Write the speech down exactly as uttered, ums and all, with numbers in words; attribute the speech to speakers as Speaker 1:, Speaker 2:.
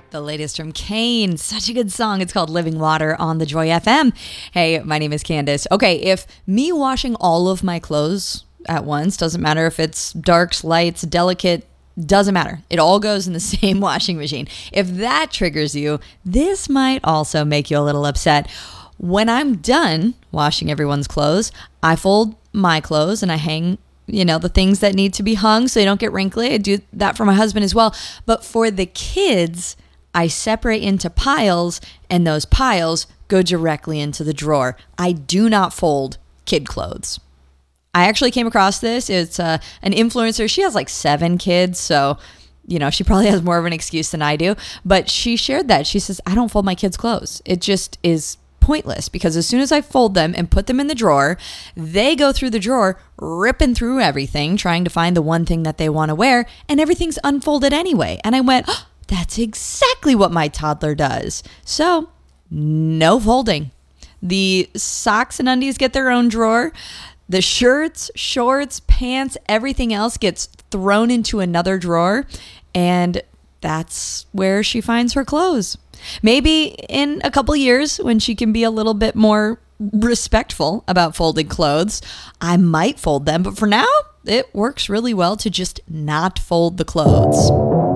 Speaker 1: The latest from Kane. Such a good song. It's called Living Water on the Joy F M. Hey, my name is Candace. Okay, if me washing all of my clothes at once, doesn't matter if it's darks, lights, delicate, doesn't matter. It all goes in the same washing machine. If that triggers you, this might also make you a little upset. When I'm done washing everyone's clothes, I fold my clothes and I hang you know, the things that need to be hung so they don't get wrinkly. I do that for my husband as well. But for the kids, I separate into piles, and those piles go directly into the drawer. I do not fold kid clothes. I actually came across this. It's uh, an influencer. She has like seven kids, so, you know, she probably has more of an excuse than I do. But she shared that. She says, I don't fold my kids' clothes. It just is pointless because as soon as I fold them and put them in the drawer, they go through the drawer, ripping through everything, trying to find the one thing that they want to wear, and everything's unfolded anyway. And I went, oh, that's exactly what my toddler does. So, no folding. The socks and undies get their own drawer. The shirts, shorts, pants, everything else gets thrown into another drawer, and that's where she finds her clothes. Maybe in a couple years when she can be a little bit more respectful about folding clothes, I might fold them. But for now, it works really well to just not fold the clothes.